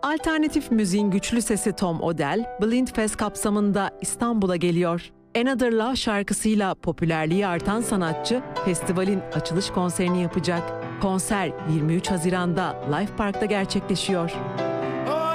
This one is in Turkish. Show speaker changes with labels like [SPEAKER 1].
[SPEAKER 1] Alternatif müziğin güçlü sesi Tom Odell, Blind Fest kapsamında İstanbul'a geliyor. Another Love şarkısıyla popülerliği artan sanatçı, festivalin açılış konserini yapacak. Konser 23 Haziran'da Life Park'ta gerçekleşiyor.